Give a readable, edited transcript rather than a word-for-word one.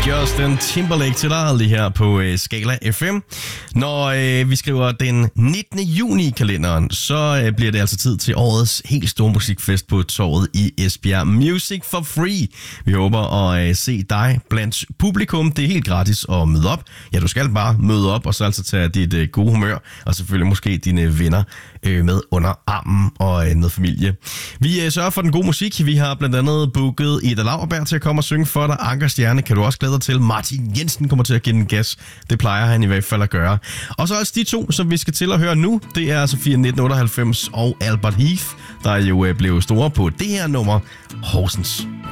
Justin Timberlake til dig lige her på Skala FM. Når vi skriver den 19. juni i kalenderen, så bliver det altså tid til årets helt store musikfest på torvet i Esbjerg. Music for Free. Vi håber at se dig blandt publikum. Det er helt gratis at møde op. Ja, du skal bare møde op og så altså tage dit gode humør og selvfølgelig måske dine venner med under armen og noget familie. Vi sørger for den gode musik. Vi har blandt andet booket Ida Lauerberg til at komme og synge for dig. Anker Stjerne kan du også glæde dig til. Martin Jensen kommer til at give den gas. Det plejer han i hvert fald at gøre. Og så også de to, som vi skal til at høre nu. Det er Sofia 1998 og Albert Heath, der jo blev store på det her nummer, Horsens.